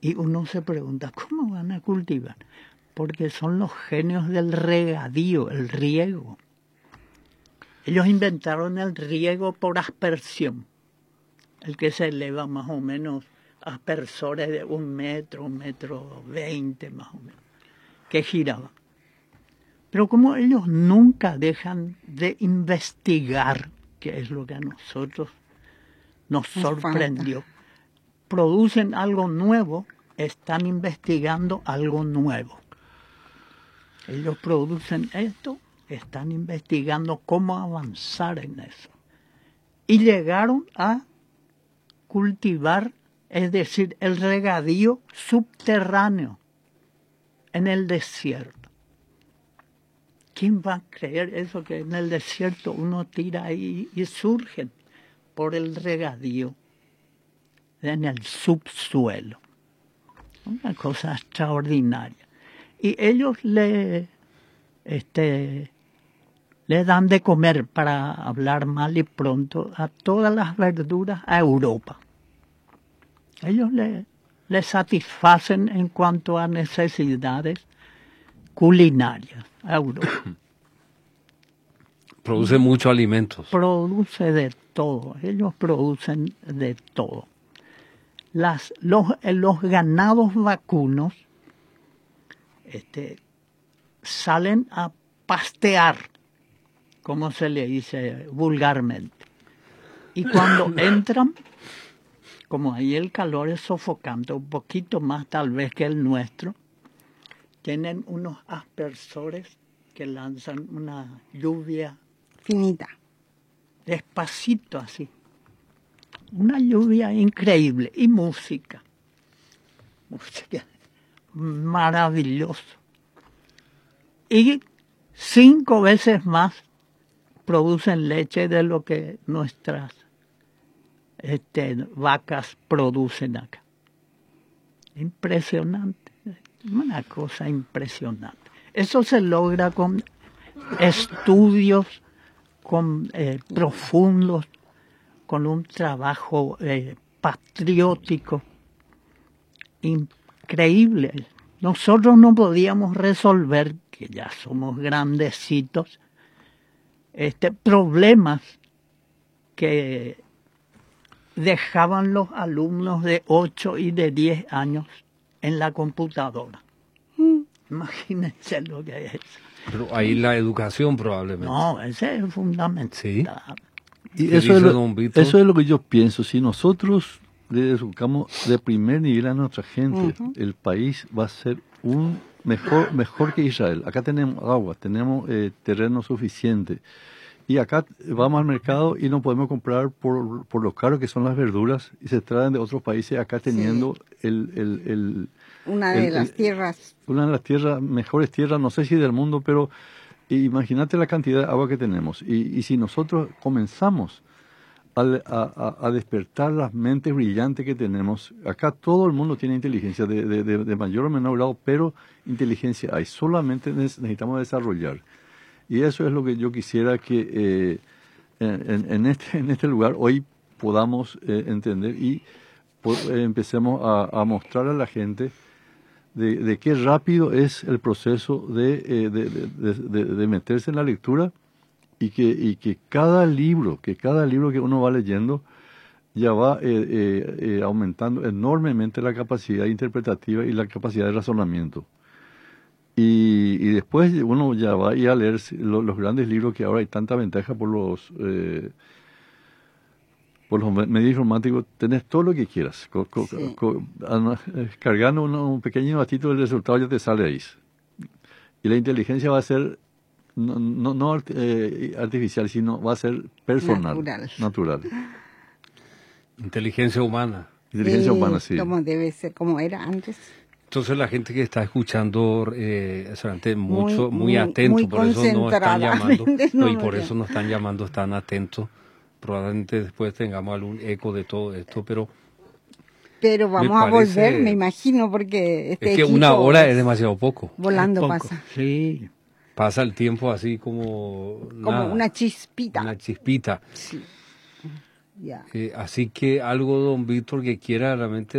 Y uno se pregunta, ¿cómo van a cultivar? Porque son los genios del regadío, el riego. Ellos inventaron el riego por aspersión, el que se eleva más o menos aspersores de 1 metro 20 más o menos, que giraban. Pero como ellos nunca dejan de investigar, que es lo que a nosotros nos sorprendió, producen algo nuevo, están investigando algo nuevo. Ellos producen esto, están investigando cómo avanzar en eso. Y llegaron a cultivar, es decir, el regadío subterráneo en el desierto. ¿Quién va a creer eso, que en el desierto uno tira ahí y surgen por el regadío en el subsuelo? Una cosa extraordinaria. Y ellos le dan de comer, para hablar mal y pronto, a todas las verduras a Europa. Ellos le satisfacen en cuanto a necesidades culinarias a Europa. Produce muchos alimentos. Produce de todo, ellos producen de todo. Los ganados vacunos salen a pastear, como se le dice vulgarmente. Y cuando entran, como ahí el calor es sofocante, un poquito más tal vez que el nuestro, tienen unos aspersores que lanzan una lluvia finita, despacito así. Una lluvia increíble. Y música maravilloso. Y 5 veces más producen leche de lo que nuestras vacas producen acá. Impresionante, una cosa impresionante. Eso se logra con estudios profundos, con un trabajo patriótico increíble. Nosotros no podíamos resolver, que ya somos grandecitos, problemas que dejaban los alumnos de 8 y de 10 años en la computadora. Imagínense lo que es. Pero ahí la educación probablemente. No, ese es fundamental. Sí. Y eso es lo que yo pienso. Si nosotros le educamos de primer nivel a nuestra gente, el país va a ser mejor que Israel. Acá tenemos agua, tenemos terreno suficiente. Y acá vamos al mercado y no podemos comprar por lo caro que son las verduras y se traen de otros países acá teniendo una de las tierras mejores tierras, no sé si del mundo, pero imagínate la cantidad de agua que tenemos. Y si nosotros comenzamos a despertar las mentes brillantes que tenemos, acá todo el mundo tiene inteligencia de mayor o menor grado, pero inteligencia hay, solamente necesitamos desarrollar. Y eso es lo que yo quisiera que en este lugar hoy podamos entender y empecemos a mostrar a la gente de qué rápido es el proceso de meterse en la lectura y que cada libro que uno va leyendo ya va aumentando enormemente la capacidad interpretativa y la capacidad de razonamiento. Y después uno ya va a ir a leer los grandes libros que ahora hay tanta ventaja por los medios informáticos. Tenés todo lo que quieras. Cargando un pequeño batito del resultado ya te sale ahí. Y la inteligencia va a ser no artificial, sino va a ser personal, natural. Inteligencia humana. Inteligencia humana, sí. Como debe ser, como era antes. Entonces la gente que está escuchando es muy atento, muy por eso nos están llamando, y por ya. eso nos están llamando, están atentos. Probablemente después tengamos algún eco de todo esto, pero vamos a volver, me imagino, porque es que 1 hora es demasiado poco. Volando poco. pasa. Sí. Pasa el tiempo así como nada, una chispita. Una chispita. Sí. Ya. Así que algo, don Víctor, que quiera realmente